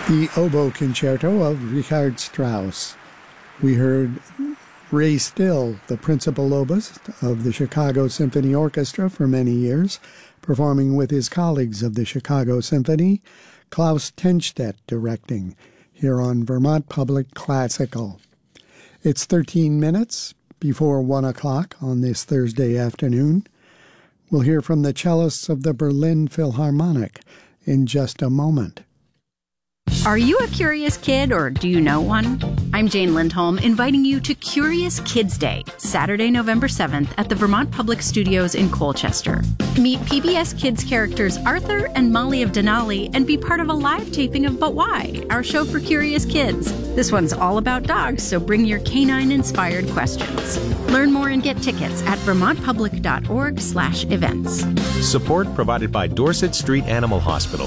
The Oboe Concerto of Richard Strauss. We heard Ray Still, the principal oboist of the Chicago Symphony Orchestra for many years, performing with his colleagues of the Chicago Symphony, Klaus Tenstedt directing, here on Vermont Public Classical. It's 13 minutes before 1 o'clock on this Thursday afternoon. We'll hear from the cellists of the Berlin Philharmonic in just a moment. Are you a curious kid, or do you know one? I'm Jane Lindholm, inviting you to Curious Kids Day, Saturday, November 7th at the Vermont Public Studios in Colchester. Meet PBS Kids characters Arthur and Molly of Denali and be part of a live taping of But Why?, our show for curious kids. This one's all about dogs, so bring your canine-inspired questions. Learn more and get tickets at vermontpublic.org/events. Support provided by Dorset Street Animal Hospital.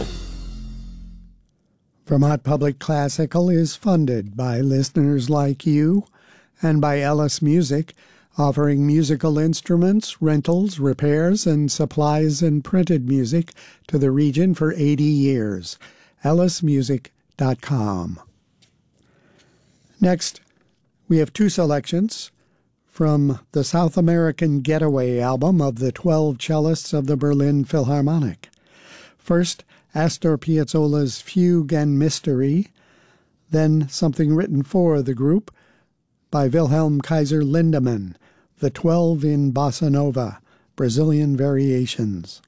Vermont Public Classical is funded by listeners like you and by Ellis Music, offering musical instruments, rentals, repairs, and supplies and printed music to the region for 80 years. ellismusic.com. Next, we have two selections from the South American Getaway album of the 12 cellists of the Berlin Philharmonic. First, Astor Piazzolla's Fugue and Mystery, then something written for the group by Wilhelm Kaiser Lindemann, the 12 in Bossa Nova, Brazilian Variations.